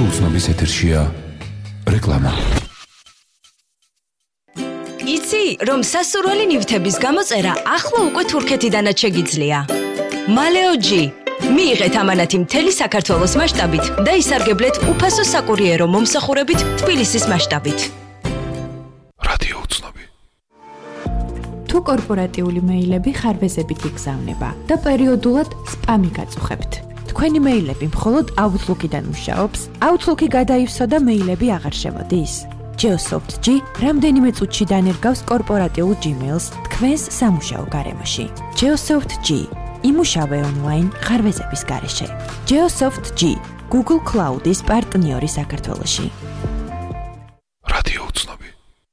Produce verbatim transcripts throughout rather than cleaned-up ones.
უცნობის ეთერშია რეკლამა. იცი, რომ სასურველი ნივთების გამოწერა ახლა უკვე თურქეთიდანაც შეგიძლია. მალეოჯი მიიღეთ ამანათი მთელი საქართველოს მასშტაბით და ისარგებლეთ უფასო საკურიერო მომსახურებით თბილისის მასშტაბით. რადიო უცნობი. თუ კორპორატიული მეილები ხარვეზებით იგზავნება და პერიოდულად სპამი გაწუხებთ. თქვენი მეილები მხოლოდ Outlook-იდან მუშაობს, Outlook-ი გადაივსო და მეილები აღარ შემოდის. Geosoft G რამდენიმე წუთში დანერგავს კორპორატიულ Gmail-ს თქვენს სამუშაო გარემოში. Geosoft G იმუშავე ონლაინ ხარვეზების გარეშე. Geosoft G Google Cloud-ის პარტნიორი საქართველოში. რადიო უცნობი.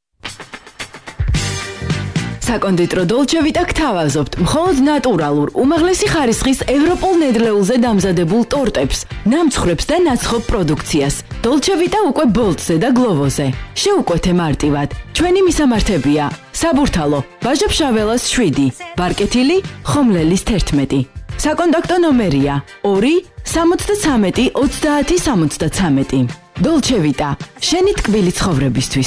საკონდიტრო Dolce Vita გთავაზობთ მხოლოდ ნატურალურ, უმაღლესი ხარისხის ევროპულ ნედლეულზე დამზადებულ ტორტებს, ნამცხრებს და ნაცხოვ პროდუქციას. Dolce Vita უკვე Bolt-ზე და Glovo-ზე. შეუკვეთე მარტივად. ჩვენი მისამართებია: საბურთალო, ვაჟა-ფშაველას შვიდი, ბარკეთილი, ხომლელის თერთმეტი. საკონტაქტო ნომერია: ორი სამოცდათრამეტი ოცდაათი სამოცდათრამეტი. Dolce Vita, შენი ტკბილი ცხოვრებისთვის.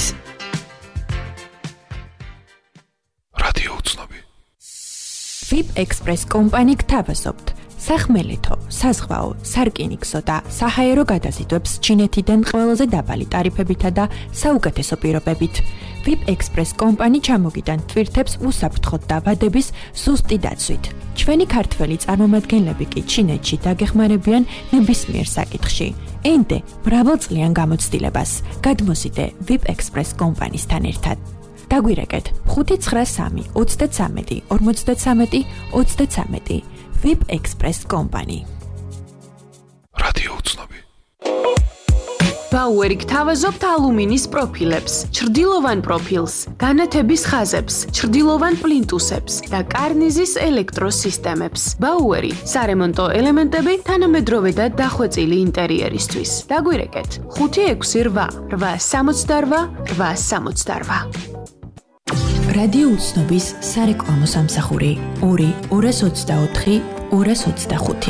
რადიო უცნობი. VIP Express კომპანი გთავაზობთ სახმელეთო, საზღვაო, სარკინიგზო და საჰაერო გადაზიდვებს ჩინეთიდან ყველაზე დაბალი ტარიფებითა და საუკეთესო პირობებით. VIP Express კომპანი ჩამოგიდან თვირთებს უსაფრთხოდ და ვადების ზუსტი დაცვით. ჩვენი ქართველი წარმომადგენლები კი ჩინეთში დაგეხმარებიან ნებისმიერ საკითხში. ენდე მრავალწლიან გამოცდილებას. გადმოსიდე VIP Express კომპანისთან ერთად. დაგვირეკეთ ხუთი ცხრა სამი ოცდათრამეტი ორმოცდათრამეტი ოცდათრამეტი VIP Express კომპანი. რადიო უცნობი. ბაუერი გთავაზობთ ალუმინის პროფილებს, ჩრდილოვან პროფილს, განათების ხაზებს, ჩრდილოვან პლინტუსებს და კარნიზის ელექტროსისტემებს. ბაუერი სარემონტო ელემენტები თანამედროვე და დახვეწილი ინტერიერისთვის. დაგვირეკეთ ხუთი ექვსი რვა რვა სამოცდარვა რვა სამოცდარვა. რადიო უცნობის სარეკლამო სამსახური ორი ორას ოცდაოთხი ორას ოცდახუთი.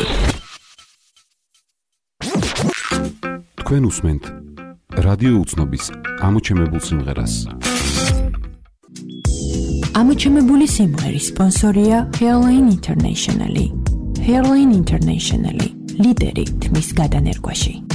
თქვენ უსმენთ რადიო უცნობის ამოჩემებულ სიმღერას. ამოჩემებული სიმღერის სპონსორია Hairline International. Hairline International ლიდერი თმის გადანერგვაში.